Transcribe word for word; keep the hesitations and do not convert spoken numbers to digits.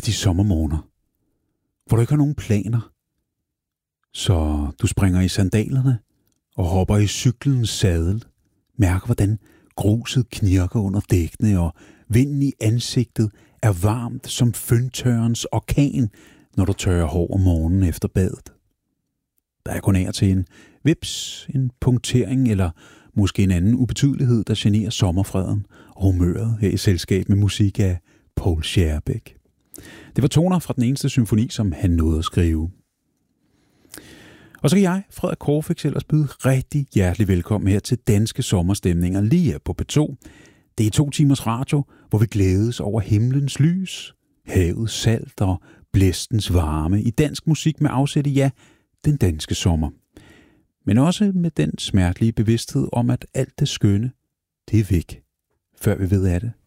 af de sommermorgener, hvor du ikke har nogen planer. Så du springer i sandalerne og hopper i cyklens sadel. Mærker, hvordan gruset knirker under dækkene, og vinden i ansigtet er varmt som føntørrens orkan, når du tørrer hår om morgenen efter badet. Der er kun af til en vips, en punktering eller måske en anden ubetydelighed, der generer sommerfreden og humøret her i selskab med musik af Paul Scherbæk. Det var toner fra den eneste symfoni, som han nåede at skrive. Og så kan jeg, Frederik Korfix, ellers byde rigtig hjertelig velkommen her til Danske Sommerstemninger lige her på P to. Det er to timers radio, hvor vi glædes over himlens lys, havets salt og blæstens varme i dansk musik med afsæt i, ja, den danske sommer. Men også med den smertelige bevidsthed om, at alt det skønne, det er væk, før vi ved af det.